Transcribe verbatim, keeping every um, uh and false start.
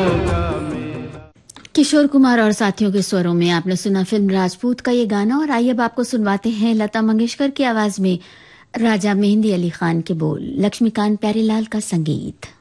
किशोर कुमार और साथियों के स्वरों में आपने सुना फिल्म राजपूत का ये गाना। और आइए अब आपको सुनवाते हैं लता मंगेशकर की आवाज में राजा मेहंदी अली खान के बोल, लक्ष्मीकांत प्यारेलाल का संगीत।